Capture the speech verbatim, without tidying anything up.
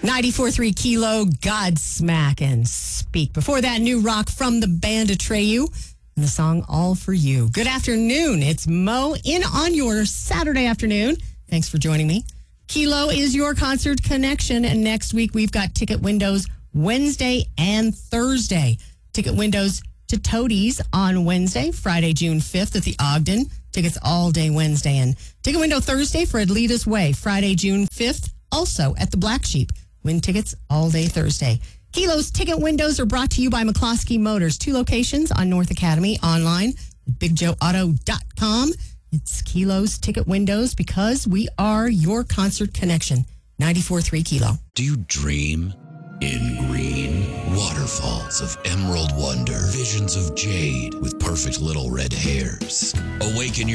ninety-four point three Kilo, Godsmack and Speak. Before that, new rock from the band Atreyu and the song All For You. Good afternoon. It's Mo in on your Saturday afternoon. Thanks for joining me. Kilo is your concert connection, and next week we've got ticket windows Wednesday and Thursday. Ticket windows to Toadies on Wednesday, Friday, June fifth at the Ogden. Tickets all day Wednesday, and ticket window Thursday for Adlita's Way, Friday, June fifth, also at the Black Sheep. Win tickets all day Thursday. Kilo's ticket windows are brought to you by McCloskey Motors. Two locations on North Academy, online at big joe auto dot com. It's Kilo's ticket windows because we are your concert connection. ninety-four point three Kilo. Do you dream in green? Waterfalls of emerald wonder, visions of jade with perfect little red hairs. Awaken your